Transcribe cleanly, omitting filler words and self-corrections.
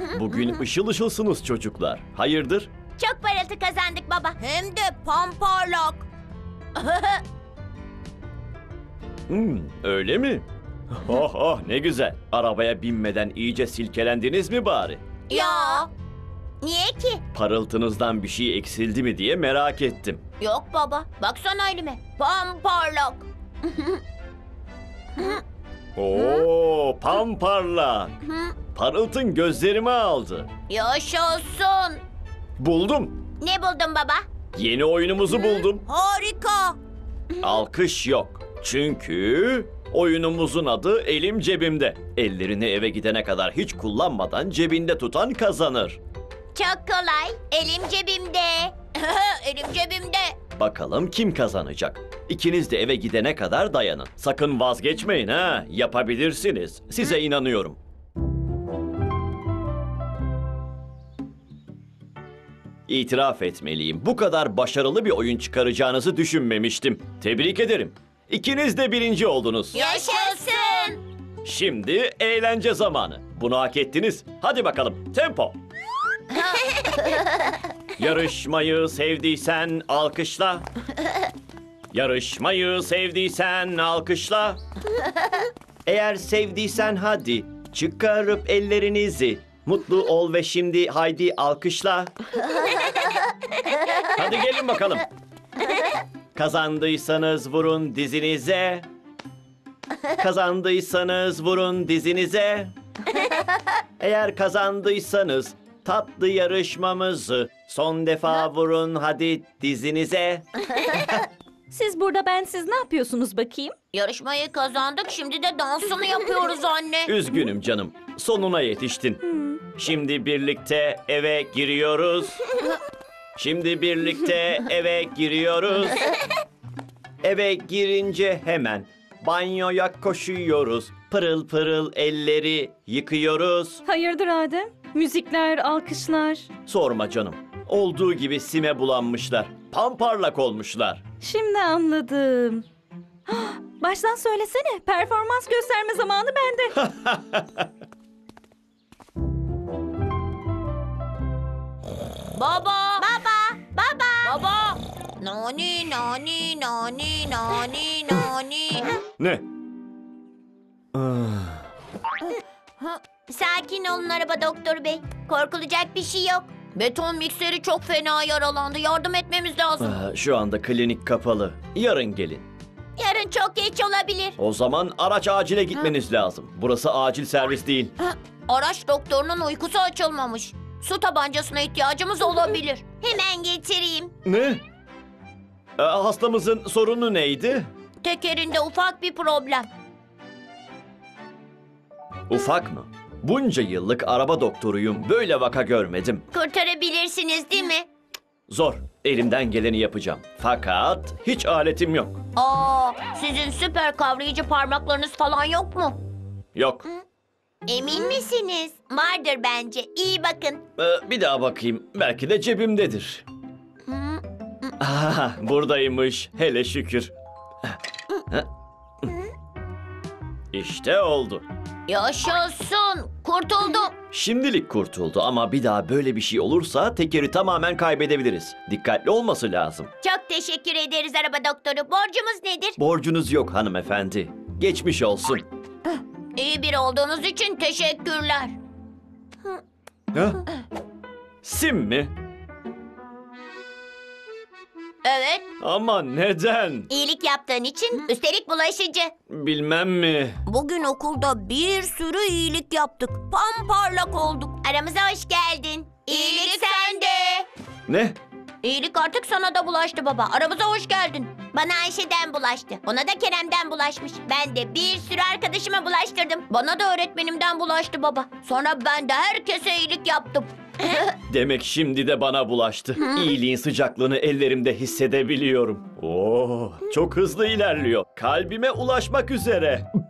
Bugün ışıl ışılsınız çocuklar. Hayırdır? Çok parıltı kazandık baba. Hem de pamparlak. Öyle mi? Oh oh ne güzel. Arabaya binmeden iyice silkelendiniz mi bari? Ya. Niye ki? Parıltınızdan bir şey eksildi mi diye merak ettim. Yok baba. Baksana elime. Pamparlak. Oo, pamparlak. Parıltın gözlerimi aldı. Yaşasın. Buldum. Ne buldun baba? Yeni oyunumuzu buldum. Harika. Alkış yok. Çünkü oyunumuzun adı Elim Cebimde. Ellerini eve gidene kadar hiç kullanmadan cebinde tutan kazanır. Çok kolay. Elim cebimde. Elim cebimde. Bakalım kim kazanacak? İkiniz de eve gidene kadar dayanın. Sakın vazgeçmeyin ha. Yapabilirsiniz. Size inanıyorum. İtiraf etmeliyim. Bu kadar başarılı bir oyun çıkaracağınızı düşünmemiştim. Tebrik ederim. İkiniz de birinci oldunuz. Yaşasın. Şimdi eğlence zamanı. Bunu hak ettiniz. Hadi bakalım. Tempo. Yarışmayı sevdiysen alkışla. Yarışmayı sevdiysen alkışla. Eğer sevdiysen hadi çıkarıp ellerinizi. Mutlu ol ve şimdi haydi alkışla. Hadi gelin bakalım. Kazandıysanız vurun dizinize. Kazandıysanız vurun dizinize. Eğer kazandıysanız tatlı yarışmamızı son defa vurun hadi dizinize. Siz burada bensiz ne yapıyorsunuz bakayım? Yarışmayı kazandık. Şimdi de dansını yapıyoruz anne. Üzgünüm canım. Sonuna yetiştin. Şimdi birlikte eve giriyoruz. Şimdi birlikte eve giriyoruz. Eve girince hemen banyoya koşuyoruz. Pırıl pırıl elleri yıkıyoruz. Hayırdır Adem? Müzikler, alkışlar. Sorma canım. Olduğu gibi sime bulanmışlar. Pamparlak olmuşlar. Şimdi anladım. Baştan söylesene. Performans gösterme zamanı bende. Baba. Baba. Baba. Baba. Nani nani nani nani nani. Ne? Sakin olun araba doktor bey. Korkulacak bir şey yok. Beton mikseri çok fena yaralandı. Yardım etmemiz lazım. Şu anda klinik kapalı. Yarın gelin. Yarın çok geç olabilir. O zaman araç acile gitmeniz lazım. Burası acil servis değil. Araç doktorunun uykusu açılmamış. Su tabancasına ihtiyacımız olabilir. Hemen getireyim. Ne? Hastamızın sorunu neydi? Tekerinde ufak bir problem. Ufak mı? Bunca yıllık araba doktoruyum. Böyle vaka görmedim. Kurtarabilirsiniz değil mi? Zor. Elimden geleni yapacağım. Fakat hiç aletim yok. Sizin süper kavrayıcı parmaklarınız falan yok mu? Yok. Emin misiniz? Vardır bence. İyi bakın. Bir daha bakayım. Belki de cebimdedir. Buradaymış. Hele şükür. İşte oldu. Yaşasın. Kurtuldum. Şimdilik kurtuldu ama bir daha böyle bir şey olursa tekeri tamamen kaybedebiliriz. Dikkatli olması lazım. Çok teşekkür ederiz araba doktoru. Borcumuz nedir? Borcunuz yok hanımefendi. Geçmiş olsun. İyi biri olduğunuz için teşekkürler. Ha? Sim mi? Evet. Ama neden? İyilik yaptığın için üstelik bulaşıcı. Bilmem mi? Bugün okulda bir sürü iyilik yaptık. Pamparlak olduk. Aramıza hoş geldin. İyilik sende. Ne? İyilik artık sana da bulaştı baba. Aramıza hoş geldin. Bana Ayşe'den bulaştı. Ona da Kerem'den bulaşmış. Ben de bir sürü arkadaşıma bulaştırdım. Bana da öğretmenimden bulaştı baba. Sonra ben de herkese iyilik yaptım. Demek şimdi de bana bulaştı. İyiliğin sıcaklığını ellerimde hissedebiliyorum. Oo, çok hızlı ilerliyor. Kalbime ulaşmak üzere.